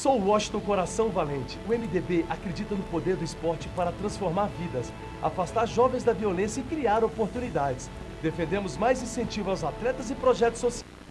Sou o Washington Coração Valente. O MDB acredita no poder do esporte para transformar vidas, afastar jovens da violência e criar oportunidades. Defendemos mais incentivo aos atletas e projetos sociais.